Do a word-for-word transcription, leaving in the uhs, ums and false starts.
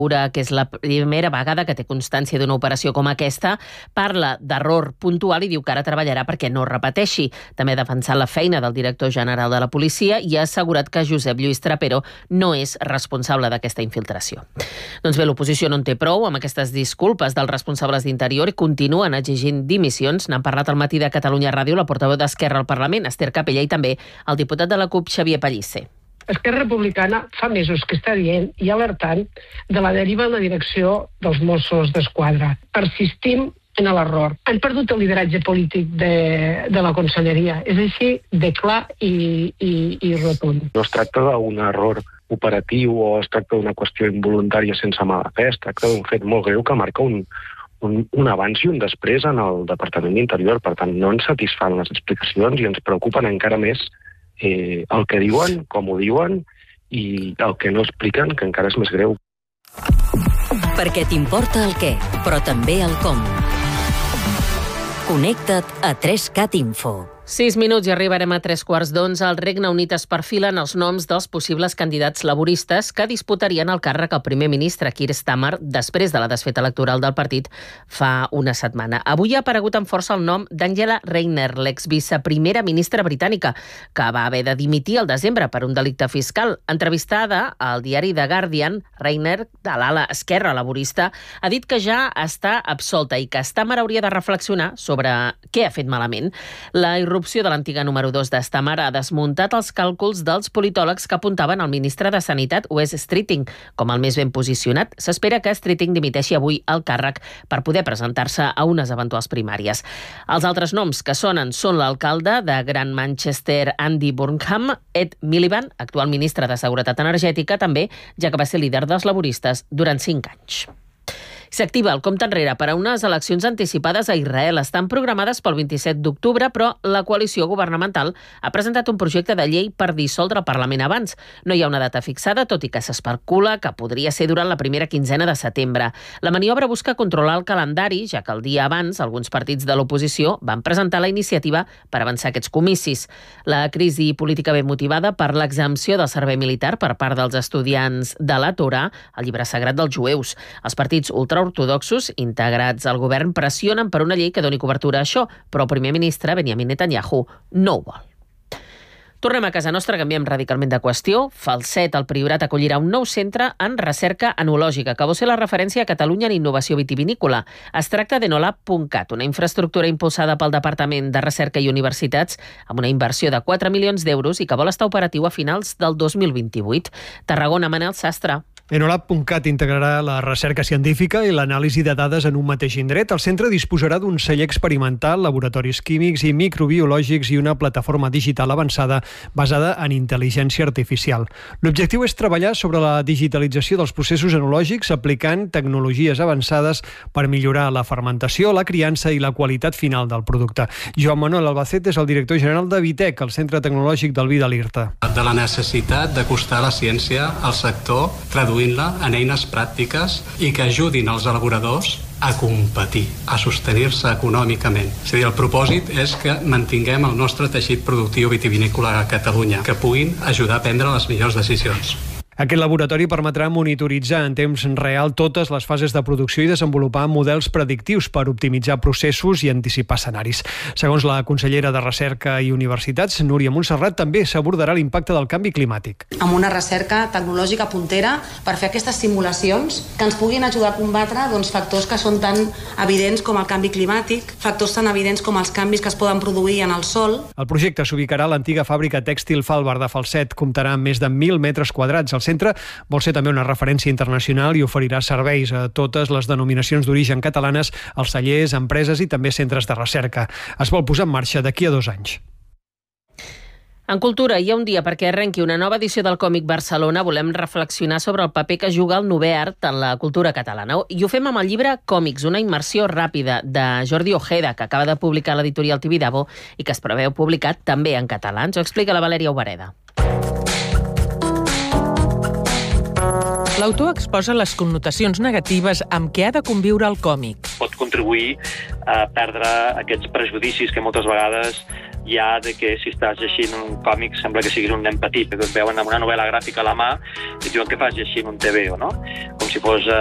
que és la primera vegada que té constància d'una operació com aquesta, parla d'error puntual i diu que ara treballarà perquè no repeteixi. També ha defensat la feina del director general de la policia i ha assegurat que Josep Lluís Trapero no és responsable d'aquesta infiltració. Doncs bé, l'oposició no en té prou amb aquestes disculpes dels responsables d'Interior i continuen exigint dimissions. N'han parlat al matí de Catalunya Ràdio la portaveu d'Esquerra al Parlament, Esther Capella, i també el diputat de la CUP, Xavier Pellicer. Esquerra Republicana fa mesos que està dient i alertant de la deriva en la direcció dels Mossos d'Esquadra. Persistim en l'error. Han perdut el lideratge polític de, de la conselleria. És així de clar i, i, i rotund. No es tracta d'un error operatiu o es tracta d'una qüestió involuntària sense mala fe. Es tracta d'un fet molt greu que marca un, un, un abans i un després en el Departament d'Interior. Per tant, no ens satisfan les explicacions i ens preocupen encara més Eh, el que diuen, com ho diuen i el que no expliquen, que encara és més greu. Perquè t'importa el què, però també el com. Connecta't a tres cat Info. Sis minuts i arribarem a tres quarts d'onze. Al Regne Unit es perfilen els noms dels possibles candidats laboristes que disputarien el càrrec al primer ministre Keir Starmer després de la desfeta electoral del partit fa una setmana. Avui ha aparegut amb força el nom d'Angela Rayner, l'exviceprimera ministra britànica, que va haver de dimitir al desembre per un delicte fiscal. Entrevistada al diari The Guardian, Rayner, de l'ala esquerra laborista, ha dit que ja està absolta i que Starmer hauria de reflexionar sobre què ha fet malament. La L'erupció de l'antiga número dos de Starmer ha desmuntat els càlculs dels politòlegs que apuntaven al ministre de Sanitat, Wes Streeting, com el més ben posicionat. S'espera que Streeting dimiteixi avui el càrrec per poder presentar-se a unes eventuals primàries. Els altres noms que sonen són l'alcalde de Gran Manchester, Andy Burnham, Ed Miliband, actual ministre de Seguretat Energètica, també, ja que va ser líder dels laboristes durant cinc anys. S'activa el compte enrere per a unes eleccions anticipades a Israel. Estan programades pel vint-i-set d'octubre, però la coalició governamental ha presentat un projecte de llei per dissoldre el Parlament abans. No hi ha una data fixada, tot i que s'especula que podria ser durant la primera quinzena de setembre. La maniobra busca controlar el calendari, ja que el dia abans alguns partits de l'oposició van presentar la iniciativa per avançar aquests comicis. La crisi política ve motivada per l'exempció del servei militar per part dels estudiants de la Torà, el llibre sagrat dels jueus. Els partits ultra ortodoxos integrats al govern pressionen per una llei que doni cobertura a això, però el primer ministre, Benjamin Netanyahu, no ho vol. Tornem a casa nostra, canviem radicalment de qüestió. Falset, el Priorat, acollirà un nou centre en recerca enològica, que vol ser la referència a Catalunya en innovació vitivinícola. Es tracta d'Enolab punt cat, una infraestructura impulsada pel Departament de Recerca i Universitats amb una inversió de quatre milions d'euros i que vol estar operatiu a finals del dos mil vint-i-vuit. Tarragona, Manel Sastre. Enolab punt cat integrarà la recerca científica i l'anàlisi de dades en un mateix indret. El centre disposarà d'un celler experimental, laboratoris químics i microbiològics i una plataforma digital avançada basada en intel·ligència artificial. L'objectiu és treballar sobre la digitalització dels processos enològics aplicant tecnologies avançades per millorar la fermentació, la criança i la qualitat final del producte. Joan Manuel Albacete és el director general de Vitec, el centre tecnològic del vi de l'Irta. De la necessitat d'acostar la ciència al sector, traduint en eines pràctiques i que ajudin els elaboradors a competir, a sostenir-se econòmicament. És a dir, el propòsit és que mantinguem el nostre teixit productiu vitivinícola a Catalunya, que puguin ajudar a prendre les millors decisions. Aquest laboratori permetrà monitoritzar en temps real totes les fases de producció i desenvolupar models predictius per optimitzar processos i anticipar escenaris. Segons la consellera de Recerca i Universitats, Núria Montserrat, també s'abordarà l'impacte del canvi climàtic. Amb una recerca tecnològica puntera per fer aquestes simulacions que ens puguin ajudar a combatre doncs, factors que són tan evidents com el canvi climàtic, factors tan evidents com els canvis que es poden produir en el sòl. El projecte s'ubicarà a l'antiga fàbrica tèxtil Falbar de Falset. Comptarà amb més de mil metres quadrats. El centre vol ser també una referència internacional i oferirà serveis a totes les denominacions d'origen catalanes, als cellers, empreses i també centres de recerca. Es vol posar en marxa d'aquí a dos anys. En cultura, hi ha un dia perquè arrenqui una nova edició del Còmic Barcelona. Volem reflexionar sobre el paper que juga el novè art en la cultura catalana. I ho fem amb el llibre Còmics, una immersió ràpida de Jordi Ojeda, que acaba de publicar l'editorial Tibidabo i que es preveu publicat també en català. Ens ho explica la Valèria Obereda. L'autor exposa les connotacions negatives amb què ha de conviure el còmic. Pot contribuir a perdre aquests prejudicis que moltes vegades hi ha de que si estàs llegint un còmic sembla que siguis un nen petit, que et veuen amb una novel·la gràfica a la mà i et diuen que fas llegint un T V O, no? Com si fos